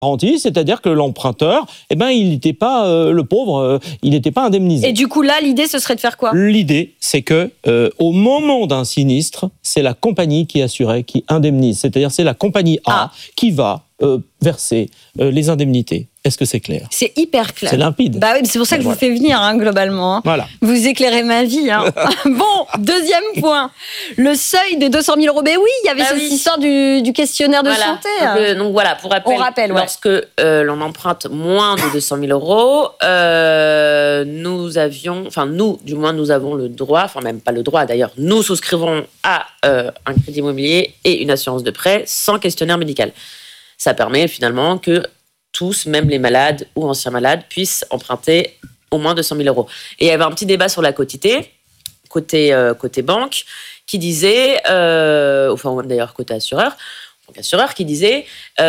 garantie, c'est-à-dire que l'emprunteur, il n'était pas le pauvre, il n'était pas indemnisé. Et du coup, là, l'idée, ce serait de faire quoi ? L'idée, c'est que au moment d'un sinistre, c'est la compagnie qui assurait, qui indemnise. C'est-à-dire, c'est la compagnie A qui va verser les indemnités. Est-ce que c'est clair ? C'est hyper clair. C'est limpide. Bah oui, c'est pour ça que je vous fais venir, globalement. Voilà. Vous éclairez ma vie. Bon, deuxième point. Le seuil des 200 000 euros. Ben oui, il y avait cette histoire du questionnaire de santé. Donc voilà, pour rappel, lorsque l'on emprunte moins de 200 000 euros, nous avons le droit, enfin même pas le droit d'ailleurs, nous souscrivons à un crédit immobilier et une assurance de prêt sans questionnaire médical. Ça permet finalement que tous, même les malades ou anciens malades, puissent emprunter au moins 200 000 euros. Et il y avait un petit débat sur la quotité, côté banque, qui disait, d'ailleurs côté assureur, qui disait,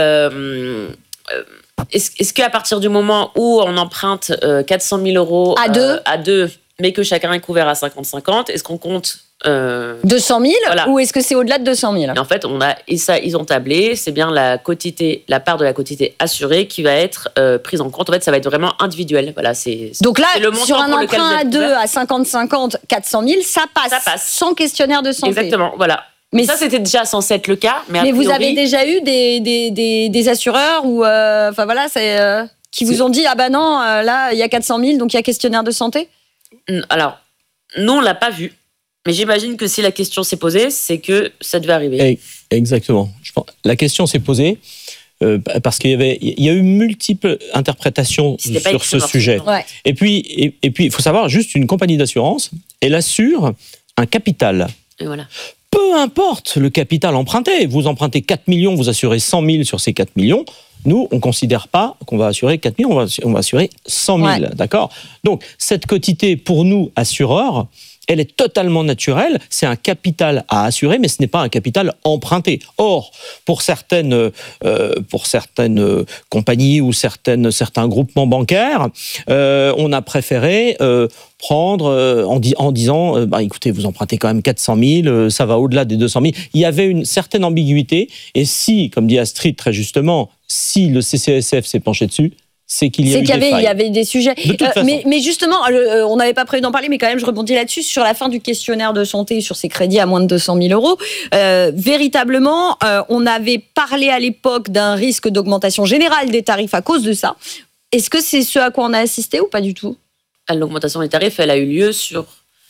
est-ce qu'à partir du moment où on emprunte 400 000 euros à deux, mais que chacun est couvert à 50-50, est-ce qu'on compte 200 000 ou est-ce que c'est au-delà de 200 000 ? Et en fait, ils ont tablé, c'est bien la part de la quotité assurée qui va être prise en compte. En fait, ça va être vraiment individuel. Voilà, donc là, le sur un emprunt à 2 à 50-50, 400 000, ça passe sans questionnaire de santé. Exactement, voilà. Mais ça, c'était déjà censé être le cas. Mais vous avez déjà eu des assureurs qui vous ont dit ah bah non, là, il y a 400 000, donc il y a questionnaire de santé ? Alors, nous, on l'a pas vu. Mais j'imagine que si la question s'est posée, c'est que ça devait arriver. Exactement. La question s'est posée parce qu'il y a eu multiples interprétations sur ce sujet. Ouais. Et puis, il faut savoir, juste une compagnie d'assurance, elle assure un capital. Et voilà. Peu importe le capital emprunté. Vous empruntez 4 millions, vous assurez 100 000 sur ces 4 millions. Nous, on ne considère pas qu'on va assurer 4 millions, on va assurer 100 000. Ouais. D'accord ? Donc, cette quotité, pour nous, assureurs, elle est totalement naturelle, c'est un capital à assurer, mais ce n'est pas un capital emprunté. Or, pour certaines compagnies ou certains groupements bancaires, on a préféré prendre en disant écoutez, vous empruntez quand même 400 000, ça va au-delà des 200 000. Il y avait une certaine ambiguïté, et si, comme dit Astrid très justement, si le CCSF s'est penché dessus, c'est qu'il y avait des sujets. Mais justement, on n'avait pas prévu d'en parler, mais quand même, je rebondis là-dessus, sur la fin du questionnaire de santé, sur ces crédits à moins de 200 000 euros. Véritablement, on avait parlé à l'époque d'un risque d'augmentation générale des tarifs à cause de ça. Est-ce que c'est ce à quoi on a assisté ou pas du tout ? L'augmentation des tarifs, elle a eu lieu sur...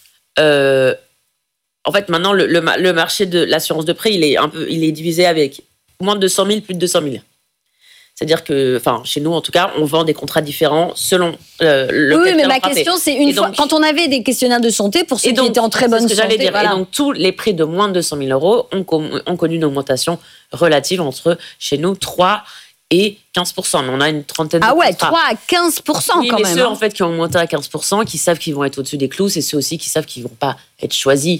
En fait, maintenant, le marché de l'assurance de prêt, il est divisé avec moins de 200 000, plus de 200 000. C'est-à-dire que, chez nous, en tout cas, on vend des contrats différents selon le capital mais ma emprunté. question, c'est quand on avait des questionnaires de santé, pour ceux qui étaient en très bonne santé... j'allais dire. Voilà. Et donc, tous les prêts de moins de 200 000 euros ont connu une augmentation relative entre, chez nous, 3 et 15%. Mais on a une trentaine de contrats. 3 à 15% quand même. Mais ceux, en fait, qui ont augmenté à 15%, qui savent qu'ils vont être au-dessus des clous, c'est ceux aussi qui savent qu'ils ne vont pas être choisis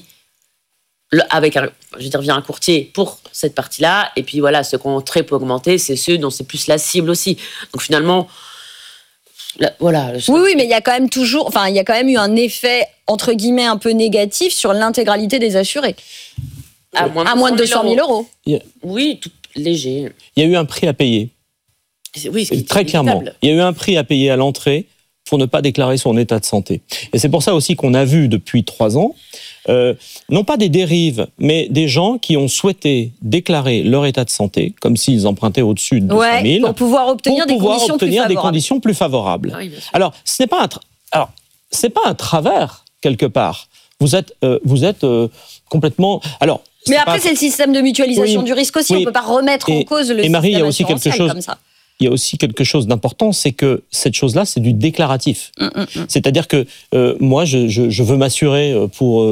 via un courtier pour cette partie-là. Et puis voilà, ceux qui ont très peu augmenté, c'est ceux dont c'est plus la cible aussi. Donc finalement, voilà. Oui, mais il y a quand même eu un effet, entre guillemets, un peu négatif sur l'intégralité des assurés. À moins de 200 000 euros. Oui, tout léger. Il y a eu un prix à payer. Oui, ce qui est très clairement. Il y a eu un prix à payer à l'entrée pour ne pas déclarer son état de santé. Et c'est pour ça aussi qu'on a vu depuis 3 ans, non pas des dérives, mais des gens qui ont souhaité déclarer leur état de santé, comme s'ils empruntaient au-dessus de 200 000, pour pouvoir obtenir des conditions plus favorables. Oui, alors, c'est pas un travers, quelque part. Vous êtes complètement... Alors, mais après, c'est le système de mutualisation du risque aussi. On ne peut pas remettre en cause le système assurantiel comme ça. Il y a aussi quelque chose d'important, c'est que cette chose-là, c'est du déclaratif. C'est-à-dire que moi, je veux m'assurer pour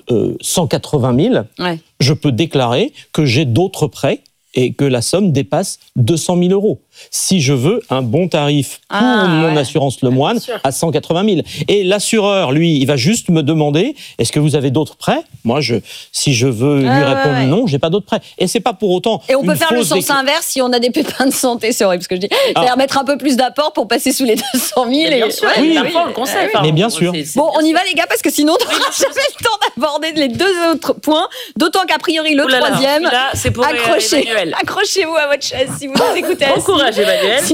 180 000, je peux déclarer que j'ai d'autres prêts et que la somme dépasse 200 000 euros. Si je veux un bon tarif pour mon assurance Lemoine à 180 000. Et l'assureur, lui, il va juste me demander, est-ce que vous avez d'autres prêts ? Moi, si je veux lui répondre non, j'ai pas d'autres prêts. Et c'est pas pour autant... Et on peut faire le sens inverse si on a des pépins de santé, c'est horrible ce que je dis. C'est-à-dire mettre un peu plus d'apport pour passer sous les 200 000. Bien sûr, parfois on le conseille. Mais bien sûr. Bon, on y va les gars, parce que sinon on n'aura jamais le temps d'aborder les 2 autres points, d'autant qu'a priori le troisième, c'est pour accrochez-vous à votre chaise si vous nous écoutez. Bon courage Emmanuel.